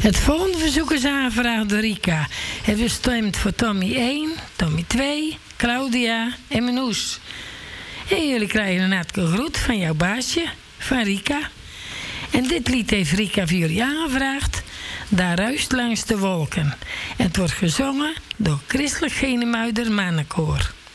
Het volgende verzoek is aangevraagd door Rika. Het is bestemd voor Tommy 1, Tommy 2, Claudia en Menoes. En jullie krijgen een hartelijke groet van jouw baasje, van Rika. En dit lied heeft Rika voor jullie aangevraagd. Daar ruist langs de wolken. En het wordt gezongen door Christelijk Genemuider Mannenkoor.